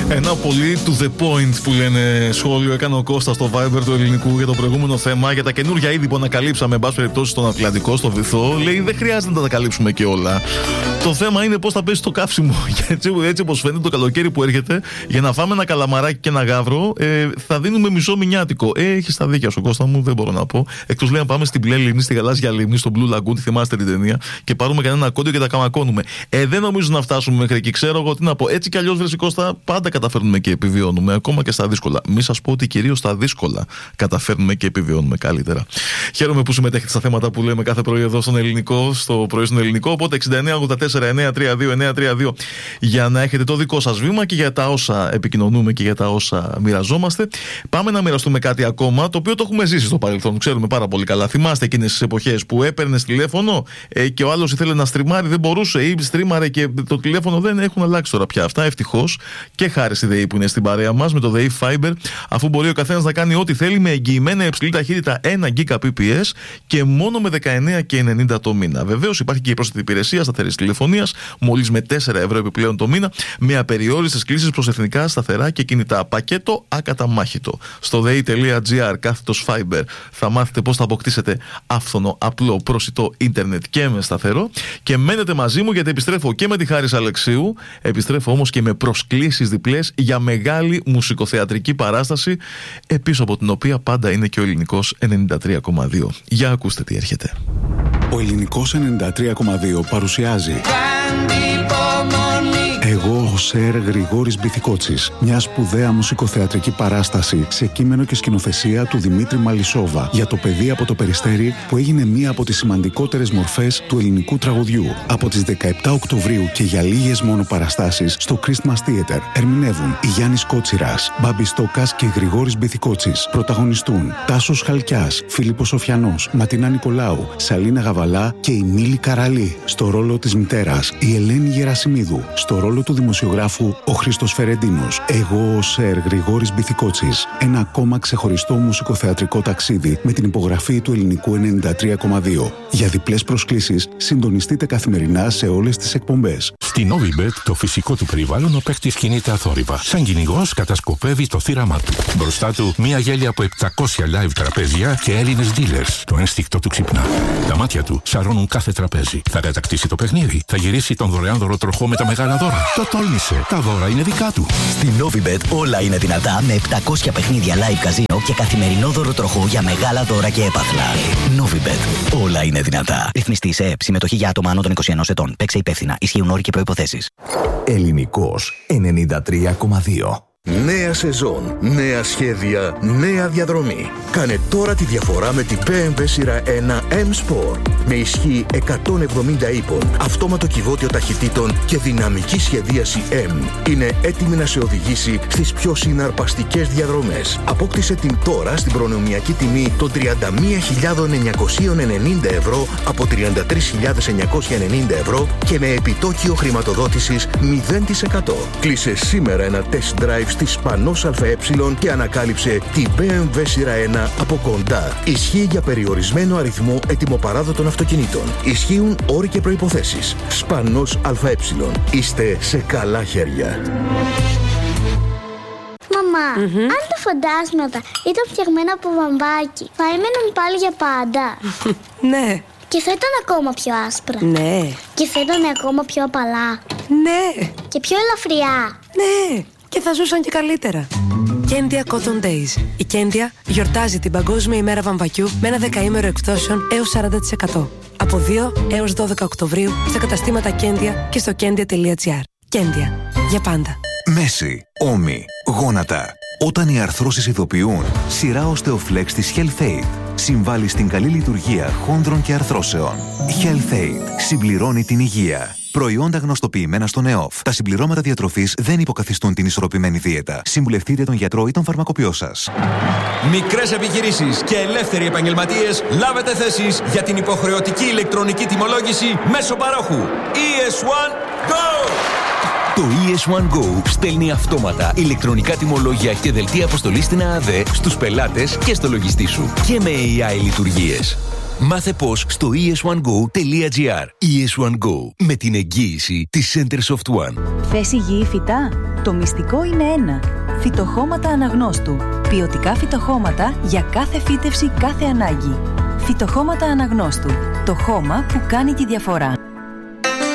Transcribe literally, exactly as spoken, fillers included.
Ένα πολύ to the point που λένε σχόλιο έκανε ο Κώστας στο Viber του ελληνικού για το προηγούμενο θέμα, για τα καινούργια είδη που ανακαλύψαμε, εν πάση περιπτώσει, στον Ατλαντικό, στο Βυθό. Λέει δεν χρειάζεται να τα ανακαλύψουμε και όλα. Το θέμα είναι πώς θα πέσει το καύσιμο. Έτσι, έτσι όπως φαίνεται το καλοκαίρι που έρχεται, για να φάμε ένα καλαμαράκι και ένα γάβρο, ε, θα δίνουμε μισό μηνιάτικο. Ε, έχεις τα δίκια σου, Κώστα μου, δεν μπορώ να πω. Εκτός λέει να πάμε στην μπλε λίμνη, στη γαλάζια λίμνη, στο Blue Lagoon, θυμάστε την ταινία, και πάρουμε κανένα κόντιο και τα καμακώνουμε. Ε, δεν νομίζω να φτάσουμε μέχρι εκεί. Ξέρω εγώ τι να πω. Έτσι κι αλλιώς, βρε Κώστα, πάντα καταφέρνουμε και επιβιώνουμε, ακόμα και στα δύσκολα. Μη σας πω ότι κυρίως στα δύσκολα καταφέρνουμε και επιβιώνουμε καλύτερα. Χαίρομαι που συμμετέχετε στα θέματα που λέμε κάθε πρωί εδώ στον ελληνικό, στο πρωί στον ελληνικό. Οπότε εξήντα εννέα ογδόντα τέσσερα εννιακόσια τριάντα δύο εννιακόσια τριάντα δύο για να έχετε το δικό σας βήμα και για τα όσα επικοινωνούμε και για τα όσα μοιραζόμαστε. Πάμε να μοιραστούμε κάτι ακόμα, το οποίο το έχουμε ζήσει στο παρελθόν. Ξέρουμε πάρα πολύ καλά. Θυμάστε εκείνες τις εποχές που έπαιρνε τηλέφωνο ε, και ο άλλος ήθελε να στριμάρει, δεν μπορούσε, ή στρίμαρε και το τηλέφωνο. Δεν έχουν αλλάξει τώρα πια αυτά. Ευτυχώς και χάρη στη ΔΕΗ που είναι στην παρέα μας με το ΔΕΗ Fiber, αφού μπορεί ο καθένας να κάνει ό,τι θέλει με εγγυημένα υψηλή ταχύτητα ένα Gbps και μόνο με δεκαεννέα και ενενήντα το μήνα. Βεβαίως υπάρχει και η πρόσθετη υπηρεσία σταθερής τηλεφωνίας, μόλις με τέσσερα ευρώ επιπλέον το μήνα, με απεριόριστες κλήσεις προς εθνικά σταθερά και κινητά. Πακέτο ακαταμάχητο. Στο dei.gr κάθετος Fiber θα μάθετε πώς θα αποκτήσετε άφθονο, απλό, προσιτό ίντερνετ και με σταθερό. Και μένετε μαζί μου, γιατί επιστρέφω και με τη Χάρις Αλεξίου, επιστρέφω όμως και με προσκλήσεις διπλές για μεγάλη μουσικοθεατρική παράσταση, πίσω από την οποία πάντα είναι και ο ελληνικός ενενήντα τρία κόμμα δύο. Για ακούστε τι έρχεται. Ο ελληνικός ενενήντα τρία κόμμα δύο παρουσιάζει Εγώ ο Σερ Γρηγόρης Μπιθικότσης, μια σπουδαία μουσικοθεατρική παράσταση σε κείμενο και σκηνοθεσία του Δημήτρη Μαλισσόβα για το παιδί από το Περιστέρι, που έγινε μία από τις σημαντικότερες μορφές του ελληνικού τραγουδιού. Από τις δεκαεπτά Οκτωβρίου και για λίγες μόνο παραστάσεις στο Christmas Theater ερμηνεύουν η Γιάννης Κότσιρας, Μπάμπης Στόκας και Γρηγόρης Μπιθικότσης. Πρωταγωνιστούν Τάσος Χαλκιάς, Φίλιππος Σοφιανός, Ματίνα Νικολάου, Σαλίνα Γαβαλά και η Μίλη Καραλή. Στο ρόλο της μητέρας η Ελένη Γερασιμίδου. Στο ρόλο του δημοσιογράφου ο Χρήστος Φερεντίνος. Εγώ ο Σερ Γρηγόρης Μπιθικότσης. Ένα ακόμα ξεχωριστό μουσικοθεατρικό ταξίδι με την υπογραφή του ελληνικού ενενήντα τρία κόμμα δύο. Για διπλές προσκλήσεις συντονιστείτε καθημερινά σε όλες τις εκπομπές. Στη Novibet το φυσικό του περιβάλλον ο παίκτης κινείται αθόρυβα. Σαν κυνηγός κατασκοπεύει το θύραμά του. Μπροστά του μία γέλια από επτακόσια live τραπέζια και Έλληνες dealers. Το ένστικτο του ξυπνά. Τα μάτια του σαρώνουν κάθε τραπέζι. Θα κατακτήσει το παιχνίδι. Θα γυρίσει τον δωρεάν δωροτροχό με τα μεγάλα δώρα. Το τόλμησε. Τα δώρα είναι δικά του. Στη Novibet όλα είναι δυνατά με επτακόσια παιχνίδια live καζίνο και καθημερινό δωροτροχό για μεγάλα δώρα και έπαθλα. Novibet. Όλα είναι δυνατά. Ρυθμιστή σε ΕΕΠ. Συμμετοχή για άτομα άνω των είκοσι ενός ετών. Παίξε υπεύθυνα. Ισχύουν όροι και προϋποθέσεις. Ελληνικός ενενήντα τρία κόμμα δύο. Νέα σεζόν, νέα σχέδια, νέα διαδρομή. Κάνε τώρα τη διαφορά με την μπι εμ ντάμπλιου σειρά ένα M-Sport. Με ισχύ εκατόν εβδομήντα ύπων, αυτόματο κυβότιο ταχυτήτων και δυναμική σχεδίαση M. Είναι έτοιμη να σε οδηγήσει στις πιο συναρπαστικές διαδρομές. Απόκτησε την τώρα στην προνομιακή τιμή των τριάντα μία χιλιάδες εννιακόσια ενενήντα ευρώ από τριάντα τρεις χιλιάδες εννιακόσια ενενήντα ευρώ και με επιτόκιο χρηματοδότησης μηδέν τοις εκατό. Κλείσε σήμερα ένα test drive στη Σπανός ΑΕ και ανακάλυψε την μπι εμ ντάμπλιου σειρά ένα από κοντά. Ισχύει για περιορισμένο αριθμό ετοιμοπαράδοτων αυτοκινήτων. Ισχύουν όροι και προϋποθέσεις. Σπανός ΑΕ. Είστε σε καλά χέρια. Μαμά, mm-hmm. αν τα φαντάσματα ήταν φτιαγμένα από βαμβάκι, θα έμεναν πάλι για πάντα? Ναι. Και θα ήταν ακόμα πιο άσπρα? Ναι. Και θα ήταν ακόμα πιο απαλά? Ναι. Και πιο ελαφριά? Ναι. Και θα ζούσαν και καλύτερα. Κέντια Cotton Days. Η Κέντια γιορτάζει την Παγκόσμια ημέρα βαμβακιού με ένα δεκαήμερο εκπτώσεων έως σαράντα τοις εκατό. Από δύο έως δώδεκα Οκτωβρίου στα καταστήματα Κέντια και στο κέντια τελεία τζι άρ. Κέντια. Για πάντα. Μέση, ώμοι, γόνατα. Όταν οι αρθρώσεις ειδοποιούν, σειρά Osteoflex της HealthAid συμβάλλει στην καλή λειτουργία χόνδρων και αρθρώσεων. HealthAid συμπληρώνει την υγεία. Προϊόντα γνωστοποιημένα στον ΕΟΦ. Τα συμπληρώματα διατροφής δεν υποκαθιστούν την ισορροπημένη δίαιτα. Συμβουλευτείτε τον γιατρό ή τον φαρμακοποιό σας. Μικρές επιχειρήσεις και ελεύθεροι επαγγελματίες, λάβετε θέσεις για την υποχρεωτική ηλεκτρονική τιμολόγηση μέσω παρόχου. ι ες ουάν Go! Το ι ες ουάν Go στέλνει αυτόματα ηλεκτρονικά τιμολόγια και δελτία αποστολής στην ΑΑΔΕ στους πελάτες και στο λογιστή σου. Και με έι άι λειτουργίες. Μάθε πώς στο ι ες ουάν γκο τελεία τζι άρ. ι ες ουάν Go, με την εγγύηση της Center Soft One. Θες υγιή φυτά? Το μυστικό είναι ένα. Φυτοχώματα Αναγνώστου. Ποιοτικά φυτοχώματα για κάθε φύτευση, κάθε ανάγκη. Φυτοχώματα Αναγνώστου. Το χώμα που κάνει τη διαφορά.